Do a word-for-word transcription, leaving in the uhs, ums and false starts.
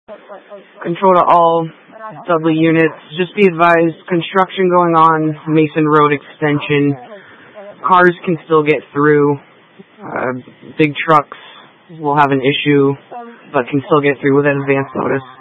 Control to all Dudley units. Just be advised, construction going on, Mason Road extension. Cars can still get through. Uh, big trucks will have an issue, but can still get through with an advance notice.